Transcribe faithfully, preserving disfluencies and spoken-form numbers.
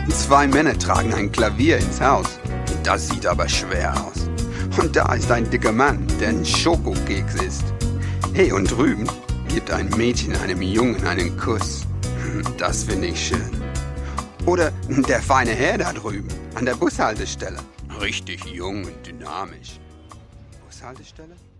Zwei Männer tragen ein Klavier ins Haus. Das sieht aber schwer aus. Und da ist ein dicker Mann, der ein Schokokeks isst. Hey, und drüben gibt ein Mädchen einem Jungen einen Kuss. Das finde ich schön. Oder der feine Herr da drüben, an der Bushaltestelle. Richtig jung und dynamisch. Bushaltestelle?